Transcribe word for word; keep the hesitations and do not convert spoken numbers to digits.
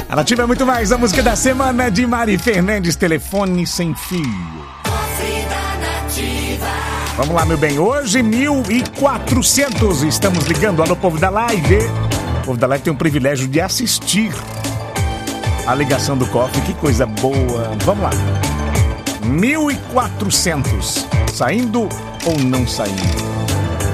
A Nativa é muito mais, a música da semana de Mari Fernandes, Telefone Sem Fio. Vamos lá, meu bem, hoje mil e quatrocentos, estamos ligando, alô povo da live. O povo da live tem o privilégio de assistir a ligação do cofre, que coisa boa. Vamos lá, mil e quatrocentos, saindo ou não saindo?